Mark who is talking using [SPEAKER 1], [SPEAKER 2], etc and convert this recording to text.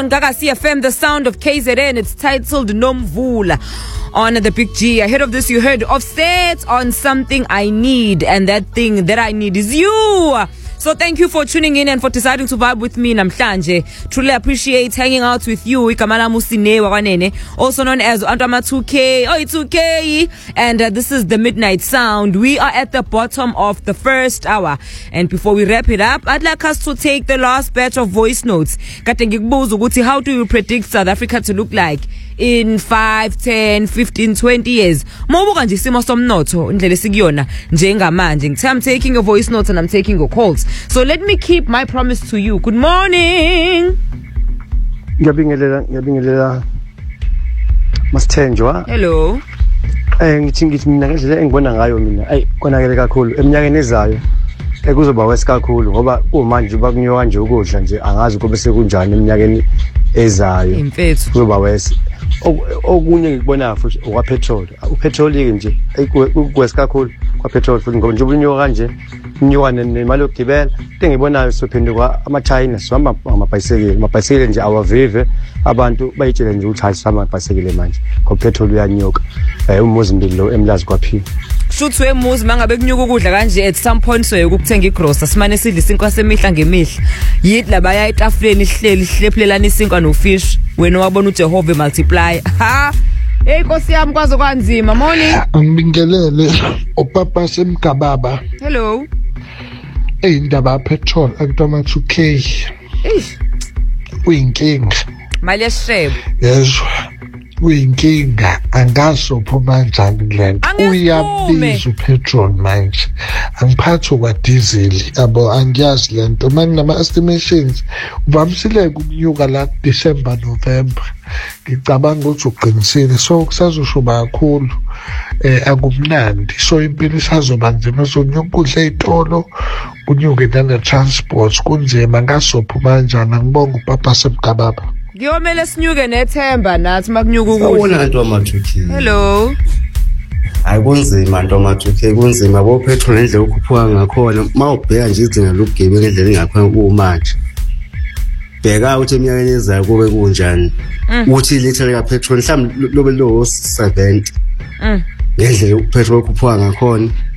[SPEAKER 1] on Gagasi FM, the sound of KZN. It's titled Nomvula on the Big G. Ahead of this, you heard Offset on Something I Need, and that thing that I need is you. So thank you for tuning in and for deciding to vibe with me namhlanje. Truly appreciate hanging out with you. Ikamala Musine Wawanene, also known as Antama 2K. Oh, it's 2K. And this is the Midnight Sound. We are at the bottom of the first hour. And before we wrap it up, I'd like us to take the last batch of voice notes. How do you predict South Africa to look like in 5, 10, 15, 20 years? I'm taking your voice notes and I'm taking your calls. So let me keep my promise to you. Good morning. Hello.
[SPEAKER 2] Ngithi mina ngendlela engibona ngayo mina konakele kakhulu eminyakeni ezayo ekuzoba wesikakhulu ngoba manje bakunyoka nje ukudla nje angazi kube sekunjani eminyakeni ezayo
[SPEAKER 1] imfethu
[SPEAKER 2] kuzoba wese okunye ngikubona futhi okwa petrol upetrol nje kwesikakhulu kwa petrol futhi ngoba nje ubunyoka kanje unyoka nemali yokugibela into engibonayo sophenduka ama-China sihamba amabhayisekile nje awavive abantu bayitshele nje ukuthi hayi sihamba amabhayisekile manje ngoba petrol uyanyoka umuzimbili lo emlazi kwaphila
[SPEAKER 1] shuthi wemuzi mangabe kunyuka ukudla kanje at some point so ukuthenga igrocer simane sidla isinkwa semihla ngemihla yithi labaya etafuleni ihlephulelana isinkwa nofish wena wabona uJehova multiply ha hey Nkosi yami kwazo kwanzima morning
[SPEAKER 3] ngibingelele opapa semgababa
[SPEAKER 1] hello
[SPEAKER 3] indaba petrol akutoma 2K uyinkinga
[SPEAKER 1] mali yeshebo
[SPEAKER 3] yezwa uyinkinga angasophuma kanjani lento uyabiza upetrol manje angiphathi kwa diesel abo angiyazi lento manje nama estimations uvamisile ukunyuka la December November ngicabanga ukuthi uqinisile so kusazoshuba kakhulu akumnandi so impilo isazoba nzima sonyuka ukudla ezitolo kunyuke nana transport kunzima ngasophuma kanjani ngibonga upapa semgababa
[SPEAKER 1] ngiyomela sinyuke nethemba nathi makunyuka ukudla
[SPEAKER 4] ubona into ama-2K
[SPEAKER 1] hello
[SPEAKER 4] ayikunzima into ama-2K kunzima bo petrol ngendlela ukhuphuka ngakhona mawubheka nje izinga lokugibela ngendlela engakhona kumanje bheka ukuthi eminyakeni ezayo kube kunjani uthi little ka petrol mhlawumbe lobe lo 70 ngendlela upetrol ukhuphuka ngakhona